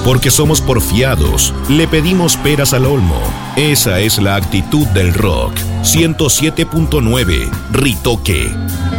Porque somos porfiados, le pedimos peras al olmo. Esa es la actitud del rock. 107.9 Ritoque.